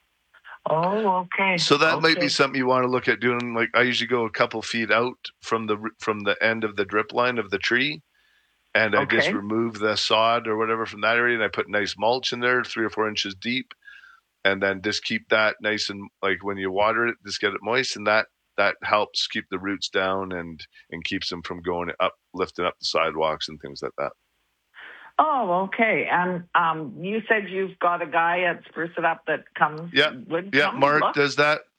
Oh, okay. So that might be Okay. something you want to look at doing. Like I usually go a couple feet out from the from the end of the drip line of the tree, and I just Okay. remove the sod or whatever from that area, and I put nice mulch in there, three or four inches deep, and then just keep that nice and like when you water it, just get it moist, and that that helps keep the roots down and and keeps them from going up, lifting up the sidewalks and things like that. Oh, okay. And um, you said you've got a guy at Spruce It Up that comes. Yeah, would yeah. come Mark look? does that.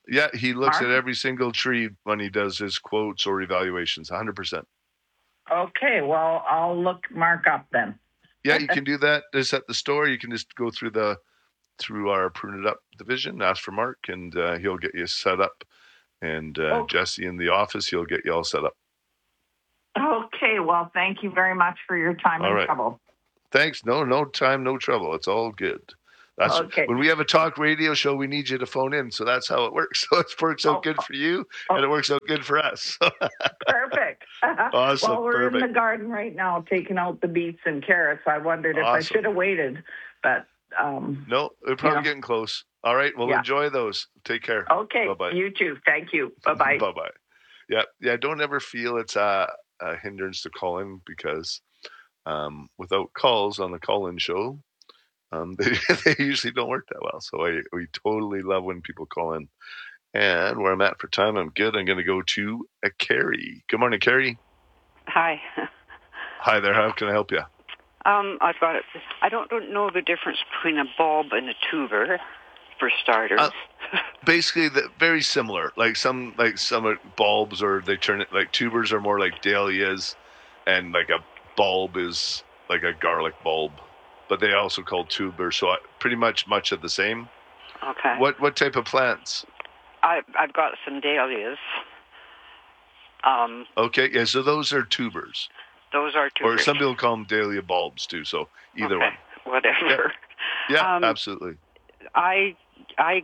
Yeah, he looks Mark? at every single tree when he does his quotes or evaluations, one hundred percent. Okay, well, I'll look Mark up then. Yeah, you can do that. Just at the store, you can just go through the through our Prune It Up division, ask for Mark, and uh, he'll get you set up. And uh, Oh. Jesse in the office, he'll get you all set up. Okay, well, thank you very much for your time All and right. trouble. Thanks. No, no time, no trouble. It's all good. That's Okay. when we have a talk radio show, we need you to phone in. So that's how it works. So it works out good for you, and it works out good for us. Perfect. Awesome. Well, we're in Perfect. the garden right now taking out the beets and carrots. I wondered if I Awesome. should have waited, but um, No, we're probably Yeah. getting close. All right. Well, Yeah. enjoy those. Take care. okay. Bye-bye. You too. Thank you. Bye-bye. Bye-bye. Yeah. Yeah. Don't ever feel it's a, a hindrance to call in because um, without calls on the call-in show, um, they, they usually don't work that well. So I, we totally love when people call in. And where I'm at for time, I'm good. I'm going to go to a Carrie. Good morning, Carrie. Hi. Hi there. How can I help you? Um, I've got it. I don't, don't know the difference between a bulb and a tuber, for starters. Uh, basically, the, very similar. Like some, like some are bulbs, or they turn it like tubers are more like dahlias, and like a bulb is like a garlic bulb, but they also called tubers. So I, pretty much much of the same. Okay. What what type of plants? I, I've got some dahlias. Um, Okay, yeah. So those are tubers, those are or tubers. some people call them dahlia bulbs too. So either Okay, one. Whatever. Yeah, Um, absolutely. I I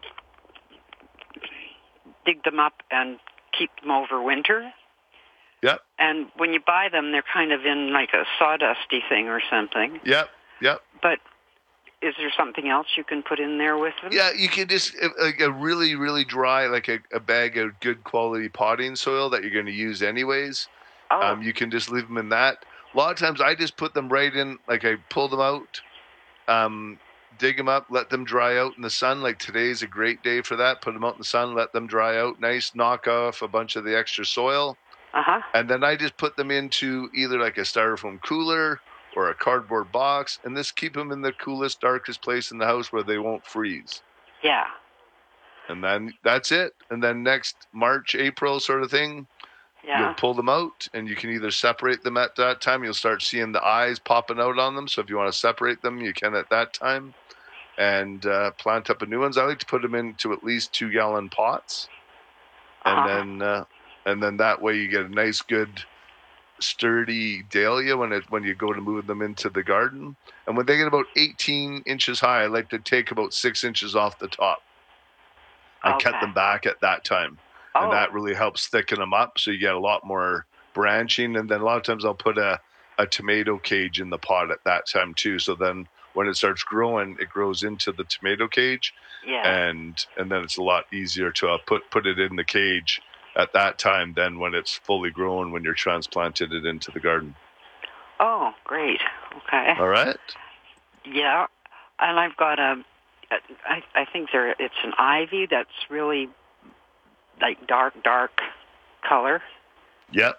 dig them up and keep them over winter. Yep, And when you buy them, they're kind of in like a sawdusty thing or something. yep, yep. But is there something else you can put in there with them? Yeah, you can just uh, like a really, really dry, like a, a bag of good quality potting soil that you're going to use anyways. Oh. Um, you can just leave them in that. A lot of times, I just put them right in. Like I pull them out, um, dig them up, let them dry out in the sun. Like today's a great day for that. Put them out in the sun, let them dry out. Nice, knock off a bunch of the extra soil. Uh-huh. And then I just put them into either like a styrofoam cooler or a cardboard box, and just keep them in the coolest, darkest place in the house where they won't freeze. Yeah. And then that's it. And then next March, April sort of thing, Yeah. you'll pull them out, and you can either separate them at that time. You'll start seeing the eyes popping out on them. So if you want to separate them, you can at that time. And uh, plant up a new ones. I like to put them into at least two gallon pots, and Uh-huh. then uh, and then that way you get a nice, good, sturdy dahlia when it when you go to move them into the garden. And when they get about eighteen inches high, I like to take about six inches off the top and cut Okay. them back at that time. Oh. And that really helps thicken them up, so you get a lot more branching. And then a lot of times I'll put a, a tomato cage in the pot at that time too. So then when it starts growing, it grows into the tomato cage, Yeah. and and then it's a lot easier to uh, put put it in the cage at that time than when it's fully grown when you're transplanted it into the garden. Oh, great. Okay. All right. Yeah. And I've got a, a I, I think there it's an ivy that's really like dark, dark color. Yep.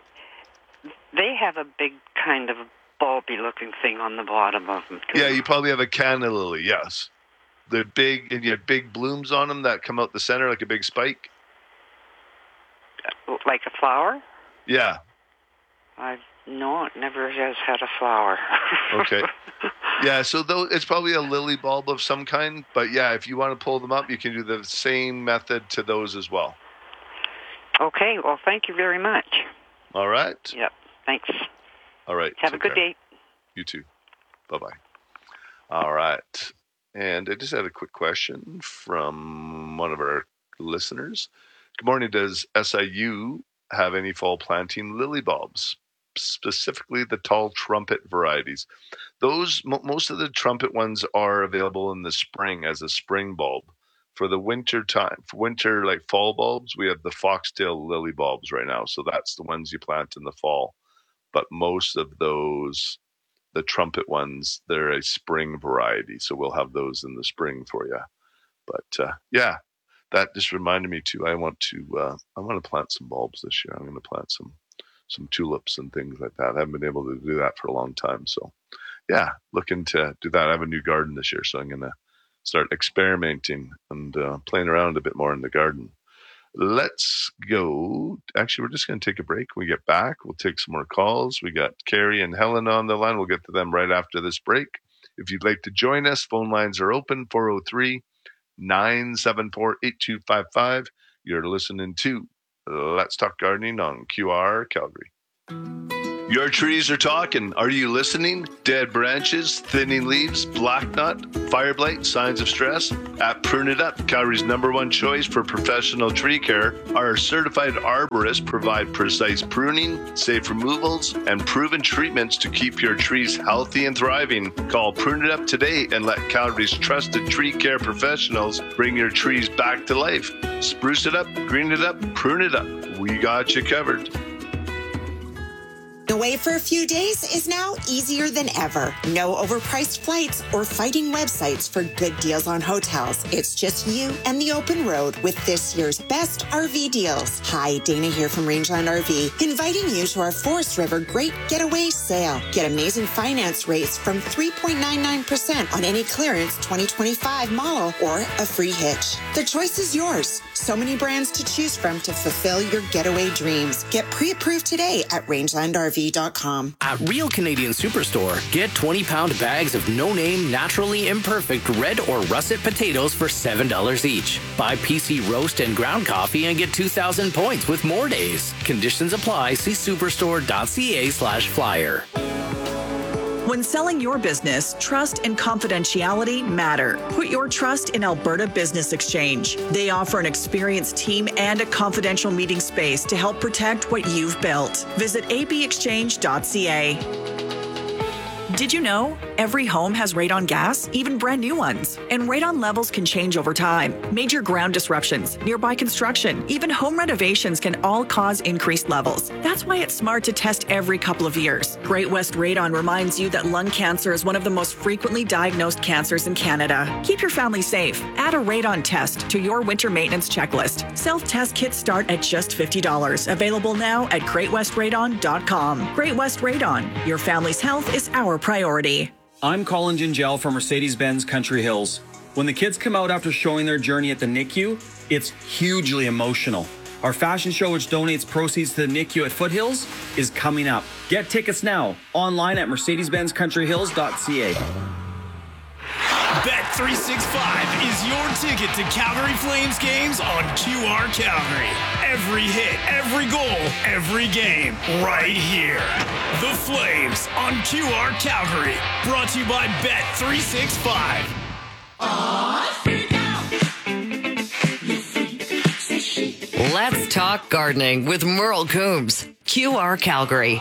They have a big kind of bulby looking thing on the bottom of them too. Yeah, you probably have a canna lily. Yes. They're big, and you have big blooms on them that come out the center like a big spike. Like a flower? Yeah. I've no, it never has had a flower. Okay. Yeah, so though it's probably a lily bulb of some kind, but yeah, if you want to pull them up, you can do the same method to those as well. Okay, well, thank you very much. All right. Yep, thanks. All right. Have a take good care. day. You too. Bye-bye. All right. And I just had a quick question from one of our listeners. Good morning. Does S I U have any fall planting lily bulbs, specifically the tall trumpet varieties? Those mo- most of the trumpet ones are available in the spring as a spring bulb. For the winter time, for winter like fall bulbs, we have the foxtail lily bulbs right now. So that's the ones you plant in the fall. But most of those, the trumpet ones, they're a spring variety. So we'll have those in the spring for you. But uh, yeah, that just reminded me too. I want to uh, I want to plant some bulbs this year. I'm going to plant some some tulips and things like that. I haven't been able to do that for a long time. So yeah, looking to do that. I have a new garden this year, so I'm going to start experimenting and uh, playing around a bit more in the garden. Let's go. Actually, we're just going to take a break. When we get back, we'll take some more calls. We got Carrie and Helen on the line. We'll get to them right after this break. If you'd like to join us, phone lines are open, four oh three, nine seven four, eight two five five. You're listening to Let's Talk Gardening on Q R Calgary. Your trees are talking. Are you listening? Dead branches, thinning leaves, black knot, fire blight, signs of stress? At Prune It Up, Calgary's number one choice for professional tree care, our certified arborists provide precise pruning, safe removals, and proven treatments to keep your trees healthy and thriving. Call Prune It Up today and let Calgary's trusted tree care professionals bring your trees back to life. Spruce it up, green it up, prune it up. We got you covered. Away for a few days is now easier than ever. No overpriced flights or fighting websites for good deals on hotels. It's just you and the open road with this year's best R V deals. Hi, Dana here from Rangeland R V, inviting you to our Forest River Great Getaway Sale. Get amazing finance rates from three point nine nine percent on any clearance twenty twenty-five model or a free hitch. The choice is yours. So many brands to choose from to fulfill your getaway dreams. Get pre-approved today at rangeland R V dot com. At Real Canadian Superstore, get twenty pound bags of no-name, naturally imperfect red or russet potatoes for seven dollars each. Buy P C roast and ground coffee and get two thousand points with more days. Conditions apply. See superstore.ca slash flyer. When selling your business, trust and confidentiality matter. Put your trust in Alberta Business Exchange. They offer an experienced team and a confidential meeting space to help protect what you've built. Visit a b exchange dot c a. Did you know every home has radon gas, even brand new ones? And radon levels can change over time. Major ground disruptions, nearby construction, even home renovations can all cause increased levels. That's why it's smart to test every couple of years. Great West Radon reminds you that lung cancer is one of the most frequently diagnosed cancers in Canada. Keep your family safe. Add a radon test to your winter maintenance checklist. Self-test kits start at just fifty dollars. Available now at great west radon dot com. Great West Radon. Your family's health is our priority. I'm Colin Gingell from Mercedes-Benz Country Hills. When the kids come out after showing their journey at the N I C U, it's hugely emotional. Our fashion show, which donates proceeds to the N I C U at Foothills, is coming up. Get tickets now, online at mercedes benz country hills dot c a. Bet three sixty-five is your ticket to Calgary Flames games on Q R Calgary. Every hit, every goal, every game, right here. The Flames on Q R Calgary. Brought to you by Bet three sixty-five. Let's talk gardening with Merle Coombs. Q R Calgary.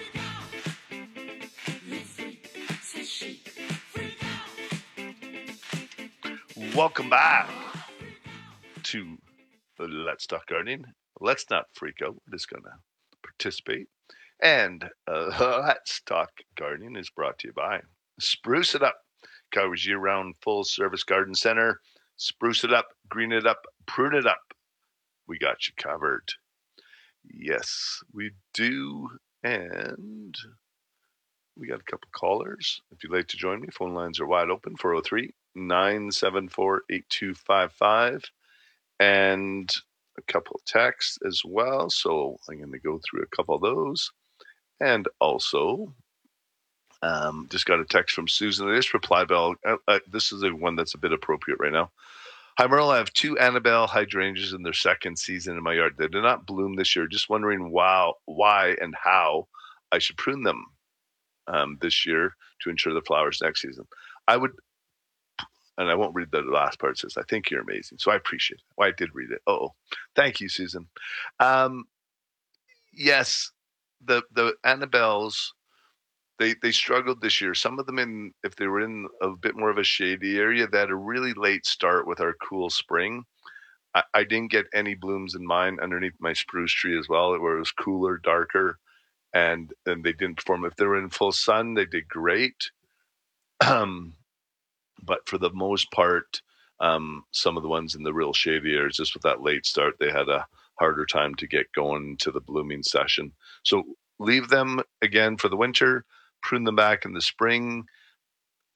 Welcome back to Let's Talk Gardening. Let's not freak out. We're just going to participate. And uh, Let's Talk Gardening is brought to you by Spruce It Up, Calgary's year-round full-service garden center. Spruce it up, green it up, prune it up. We got you covered. Yes, we do. And we got a couple callers. If you'd like to join me, phone lines are wide open, four oh three, nine seven four, eight two five five. And a couple of texts as well. So I'm going to go through a couple of those. And also, um, just got a text from Susan. I just replied, but uh, uh, this is the one that's a bit appropriate right now. Hi, Merle. I have two Annabelle hydrangeas in their second season in my yard. They did not bloom this year. Just wondering wow, why and how I should prune them um, this year to ensure the flowers next season. I would, and I won't read the last part. It says, I think you're amazing. So I appreciate it. Well, I did read it. Oh, thank you, Susan. Um, yes, the the Annabelles, they they struggled this year. Some of them, in if they were in a bit more of a shady area, they had a really late start with our cool spring. I, I didn't get any blooms in mine underneath my spruce tree as well, where it was cooler, darker, and and they didn't perform. If they were in full sun, they did great. Um, but for the most part, um, some of the ones in the real shady areas, just with that late start, they had a harder time to get going to the blooming session. So leave them again for the winter, prune them back in the spring.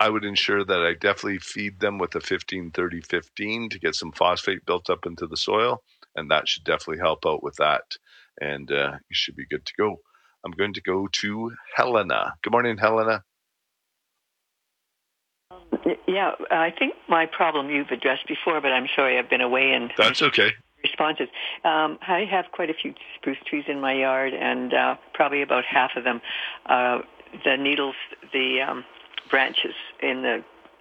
I would ensure that I definitely feed them with a fifteen thirty fifteen to get some phosphate built up into the soil, and that should definitely help out with that. And uh, you should be good to go. I'm going to go to Helena. Good morning, Helena. Yeah, I think my problem you've addressed before, but I'm sorry I've been away and that's okay. Responses. Um, I have quite a few spruce trees in my yard, and uh, probably about half of them, uh, the needles, the um, branches in the